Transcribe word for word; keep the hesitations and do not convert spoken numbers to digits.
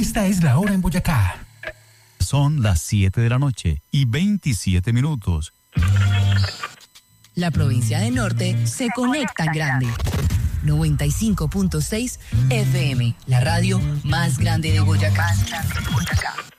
Esta es la hora en Boyacá. Son las siete de la noche y veintisiete minutos. La provincia de Norte se conecta en grande. noventa y cinco punto seis F M, la radio más grande de Boyacá. Más grande de Boyacá.